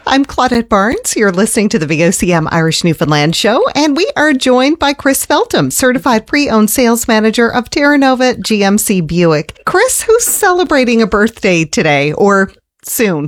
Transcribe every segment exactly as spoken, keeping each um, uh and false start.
I'm Claudette Barnes. You're listening to the V O C M Irish Newfoundland Show, and we are joined by Chris Feltham, Certified Pre-Owned Sales Manager of Terra Nova G M C Buick. Chris, who's celebrating a birthday today or soon?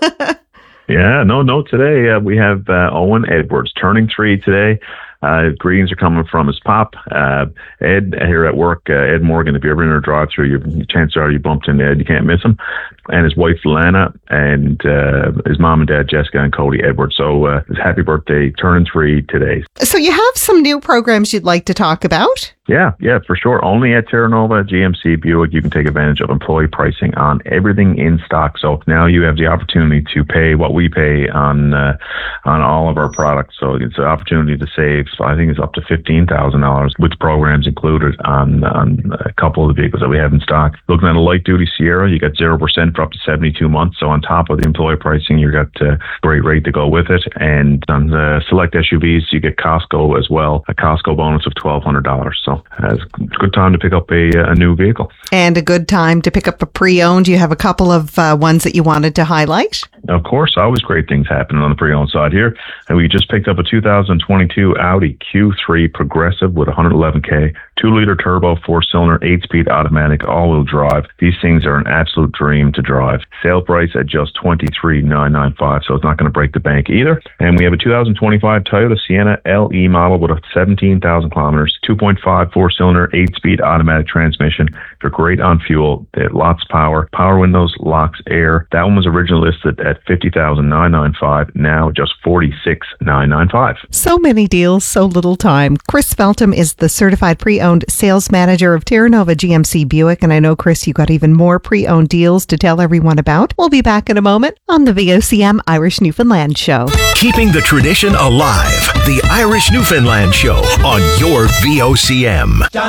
Yeah, no, no, today uh, we have uh, Owen Edwards turning three today. Uh, greetings are coming from his pop, uh, Ed, here at work. Uh, Ed Morgan, if you're ever in a drive-through, your chances are you bumped into Ed. You can't miss him. And his wife, Lana, and uh, his mom and dad, Jessica and Cody Edwards. So uh, happy birthday, turning three today. So you have some new programs you'd like to talk about? Yeah, yeah, for sure. Only at Terra Nova G M C Buick, you can take advantage of employee pricing on everything in stock. So now you have the opportunity to pay what we pay on uh, on all of our products. So it's an opportunity to save, I think it's up to fifteen thousand dollars with programs included on, on a couple of the vehicles that we have in stock. Looking at a light-duty Sierra, you got zero percent for up to seventy-two months. So on top of the employee pricing, you got a great rate to go with it. And on the select S U Vs, you get Costco as well, a Costco bonus of twelve hundred dollars. So Uh, it's a good time to pick up a, a new vehicle. And a good time to pick up a pre-owned. You have a couple of uh, ones that you wanted to highlight? Of course, always great things happening on the pre-owned side here. And we just picked up a two thousand twenty-two Audi Q three Progressive with one hundred eleven K, two liter turbo, four-cylinder, eight-speed automatic, all-wheel drive. These things are an absolute dream to drive. Sale price at just twenty-three thousand nine hundred ninety-five dollars, so it's not going to break the bank either. And we have a two thousand twenty-five Toyota Sienna L E model with a seventeen thousand kilometers, two point five four-cylinder, eight-speed automatic transmission. They're great on fuel. They have lots of power. Power windows, locks, air. That one was originally listed at fifty thousand nine hundred ninety-five dollars, now just forty-six thousand nine hundred ninety-five dollars. So many deals, so little time. Chris Feltham is the Certified Pre-Owned Sales Manager of Terra Nova G M C Buick, and I know, Chris, you got even more pre-owned deals to tell everyone about. We'll be back in a moment on the V O C M Irish Newfoundland Show. Keeping the tradition alive, the Irish Newfoundland Show on your V O C M.